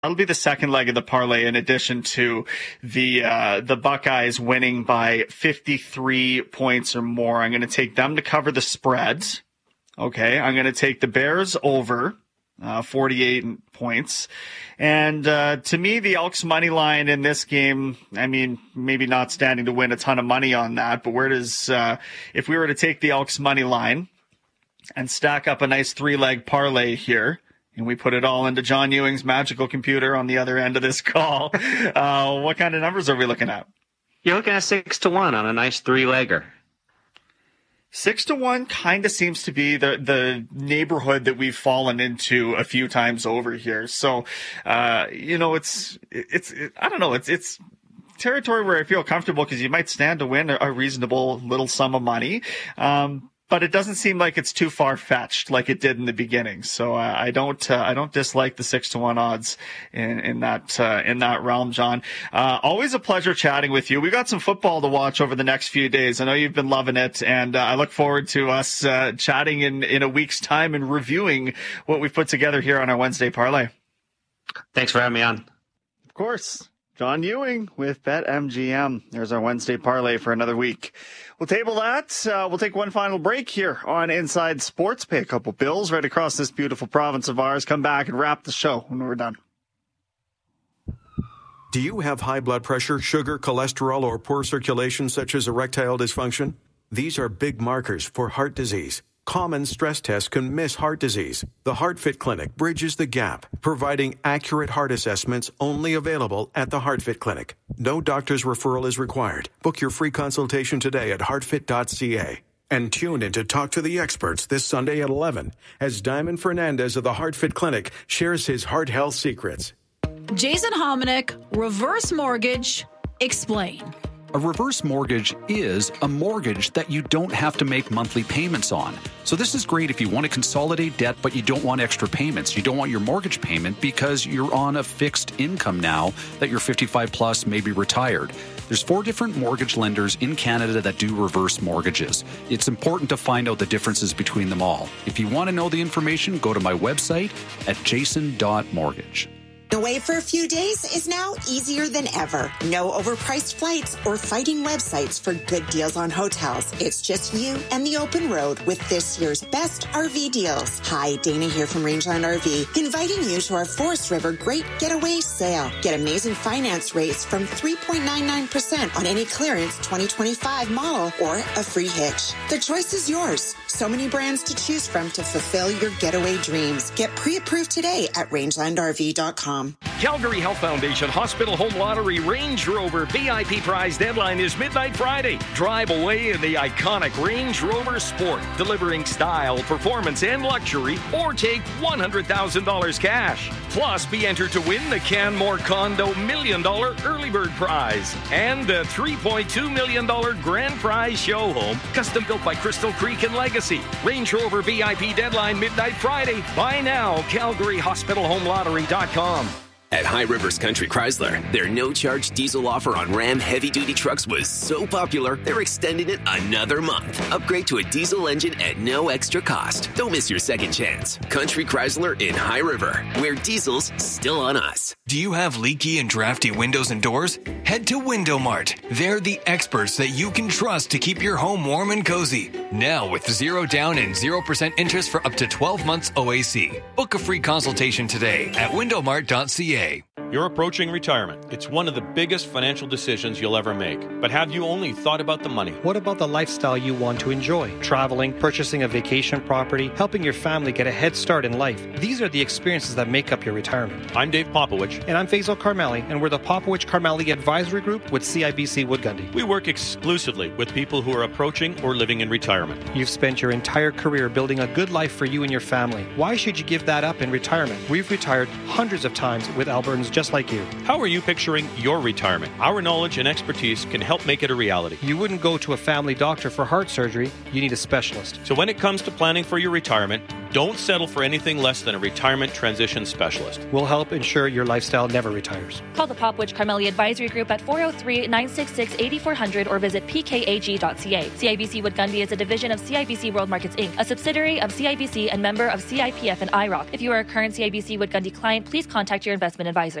That'll be the second leg of the parlay, in addition to the Buckeyes winning by 53 points or more. I'm going to take them to cover the spreads. Okay, I'm going to take the Bears over 48 points. And to me, the Elks money line in this game, I mean, maybe not standing to win a ton of money on that, but where does, if we were to take the Elks money line and stack up a nice 3-leg parlay here, and we put it all into John Ewing's magical computer on the other end of this call, what kind of numbers are we looking at? You're looking at 6-1 on a nice 3-legger. 6-1 kind of seems to be the neighborhood that we've fallen into a few times over here. So, it's I don't know, it's territory where I feel comfortable because you might stand to win a reasonable little sum of money. But it doesn't seem like it's too far-fetched like it did in the beginning. So I don't dislike the 6-1 odds in that realm, John. Always a pleasure chatting with you. We've got some football to watch over the next few days. I know you've been loving it, and I look forward to us chatting in a week's time and reviewing what we've put together here on our Wednesday parlay. Thanks for having me on. Of course. John Ewing with BetMGM. There's our Wednesday parlay for another week. We'll table that. We'll take one final break here on Inside Sports. Pay a couple bills right across this beautiful province of ours. Come back and wrap the show when we're done. Do you have high blood pressure, sugar, cholesterol, or poor circulation such as erectile dysfunction? These are big markers for heart disease. Common stress tests can miss heart disease. The HeartFit Clinic bridges the gap, providing accurate heart assessments only available at the HeartFit Clinic. No doctor's referral is required. Book your free consultation today at heartfit.ca. And tune in to Talk to the Experts this Sunday at 11 as Diamond Fernandez of the HeartFit Clinic shares his heart health secrets. Jason Hominick, reverse mortgage, explain. A reverse mortgage is a mortgage that you don't have to make monthly payments on. So this is great if you want to consolidate debt, but you don't want extra payments. You don't want your mortgage payment because you're on a fixed income now that you're 55 plus, maybe retired. There's 4 different mortgage lenders in Canada that do reverse mortgages. It's important to find out the differences between them all. If you want to know the information, go to my website at jason.mortgage. Away for a few days is now easier than ever. No overpriced flights or fighting websites for good deals on hotels. It's just you and the open road with this year's best RV deals. Hi, Dana here from Rangeland RV, inviting you to our Forest River Great Getaway Sale. Get amazing finance rates from 3.99% on any clearance 2025 model or a free hitch. The choice is yours. So many brands to choose from to fulfill your getaway dreams. Get pre-approved today at rangelandrv.com. Calgary Health Foundation Hospital Home Lottery Range Rover VIP prize deadline is midnight Friday. Drive away in the iconic Range Rover Sport, delivering style, performance, and luxury, or take $100,000 cash. Plus, be entered to win the Canmore Condo $1 Million Early Bird Prize and the $3.2 million Grand Prize Show Home, custom built by Crystal Creek and Legacy. Range Rover VIP deadline midnight Friday. Buy now, CalgaryHospitalHomeLottery.com. At High Rivers Country Chrysler, their no-charge diesel offer on Ram heavy-duty trucks was so popular, they're extending it another month. Upgrade to a diesel engine at no extra cost. Don't miss your second chance. Country Chrysler in High River, where diesel's still on us. Do you have leaky and drafty windows and doors? Head to Window Mart. They're the experts that you can trust to keep your home warm and cozy. Now with 0 down and 0% interest for up to 12 months OAC. Book a free consultation today at windowmart.ca. You're approaching retirement. It's one of the biggest financial decisions you'll ever make. But have you only thought about the money? What about the lifestyle you want to enjoy? Traveling, purchasing a vacation property, helping your family get a head start in life. These are the experiences that make up your retirement. I'm Dave Popowich. And I'm Faisal Karmali, and we're the Popowich Karmali Advisory Group with CIBC Wood Gundy. We work exclusively with people who are approaching or living in retirement. You've spent your entire career building a good life for you and your family. Why should you give that up in retirement? We've retired hundreds of times with Albertans just like you. How are you picturing your retirement? Our knowledge and expertise can help make it a reality. You wouldn't go to a family doctor for heart surgery. You need a specialist. So when it comes to planning for your retirement, Don't settle for anything less than a retirement transition specialist. We'll help ensure your lifestyle never retires. Call the Popwich Carmelia Advisory Group at 403-966-8400 or visit pkag.ca. CIBC Wood Gundy is a division of CIBC World Markets Inc., a subsidiary of CIBC and member of CIPF and IROC. If you are a current CIBC Wood Gundy client, please contact your investment advisor.